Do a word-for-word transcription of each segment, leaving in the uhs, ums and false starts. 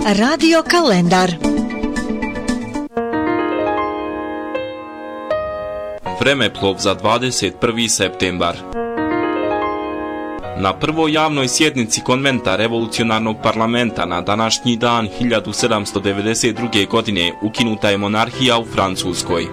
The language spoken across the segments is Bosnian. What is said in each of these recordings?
Radio kalendar. Vremeplov za dvadeset prvi septembar. Na prvoj javnoj sjednici konventa revolucionarnog parlamenta na današnji dan hiljadu sedamsto devedeset druge. godine ukinuta je monarhija u Francuskoj.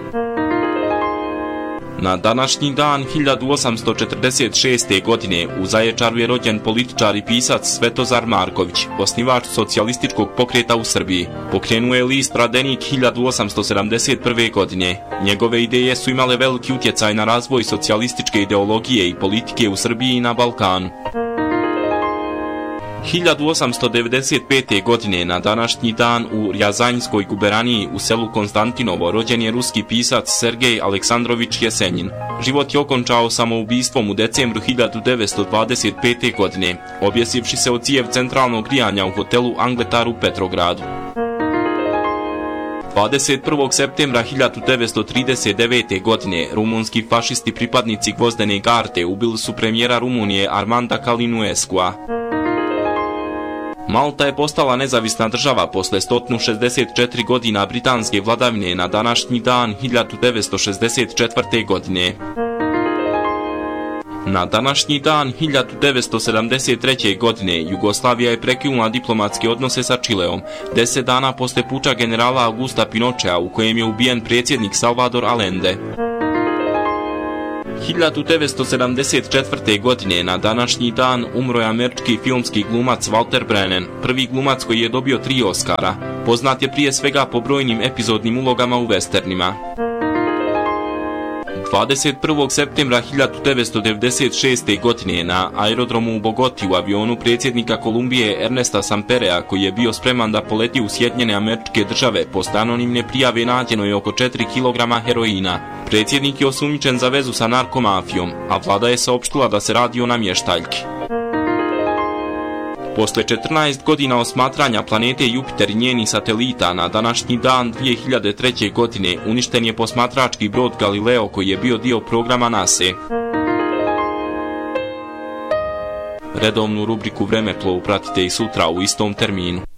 Na današnji dan hiljadu osamsto četrdeset šeste. godine u Zaječaru je rođen političar i pisac Svetozar Marković, osnivač socijalističkog pokreta u Srbiji. Pokrenuo je list Radenik hiljadu osamsto sedamdeset prve. godine. Njegove ideje su imale veliki utjecaj na razvoj socijalističke ideologije i politike u Srbiji i na Balkanu. hiljadu osamsto devedeset pete. godine na današnji dan u Rjazanjskoj guberaniji u selu Konstantinovo rođen je ruski pisac Sergej Aleksandrović Jesenjin. Život je okončao samoubistvom u decembru hiljadu devetsto dvadeset pete. godine, objesivši se od cijev centralnog grijanja u hotelu Angletar u Petrogradu. dvadeset prvog septembra hiljadu devetsto trideset devete. godine rumunski fašisti pripadnici Gvozdene garde ubili su premijera Rumunije Armanda Calinuescua. Malta je postala nezavisna država posle sto šezdeset četiri godina britanske vladavine na današnji dan hiljadu devetsto šezdeset četvrte. godine. Na današnji dan hiljadu devetsto sedamdeset treće. godine Jugoslavija je prekinula diplomatske odnose sa Čileom, deset dana posle puča generala Augusta Pinochea u kojem je ubijen predsjednik Salvador Allende. hiljadu devetsto sedamdeset četvrte. godine na današnji dan umro je američki filmski glumac Walter Brennan, prvi glumac koji je dobio tri Oscara. Poznat je prije svega po brojnim epizodnim ulogama u westernima. dvadeset prvog septembra hiljadu devetsto devedeset šeste. godine na aerodromu u Bogoti u avionu predsjednika Kolumbije Ernesta Samperea, koji je bio spreman da poleti u Sjedinjene Američke Države, posle anonimne prijave nađeno je oko četiri kilograma heroina. Predsjednik je osumnjičen za vezu sa narkomafijom, a vlada je saopštila da se radi o namještaljki. Posle četrnaest godina osmatranja planete Jupiter i njenih satelita na današnji dan dvije hiljade treće. godine uništen je posmatrački brod Galileo koji je bio dio programa NASA. Redovnu rubriku Vremeplov pratite i sutra u istom terminu.